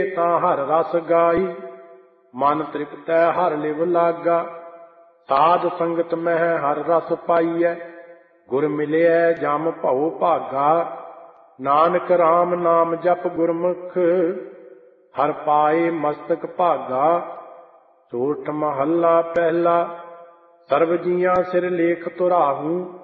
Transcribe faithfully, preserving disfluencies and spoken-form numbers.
ਤਾਂ ਹਰ ਰਸ ਗਾਈ, ਮਨ ਤ੍ਰਿਪਤੈ ਹਰ ਲਿਵ ਲਾਗਾ। ਸਾਧ ਸੰਗਤ ਮਹਿ ਹਰ ਰਸ ਪਾਈਐ, ਗੁਰ ਮਿਲਿਐ ਜਮ ਭਉ ਭਾਗਾ। ਨਾਨਕ ਰਾਮ ਨਾਮ ਜਪ ਗੁਰਮੁਖ, ਹਰ ਪਾਏ ਮਸਤਕ ਭਾਗਾ। ਸੋਰਠ ਮਹੱਲਾ ਪਹਿਲਾ। ਸਰਬ ਜੀਆਂ ਸਿਰ ਲੇਖ ਤੁਰਾਹੂ,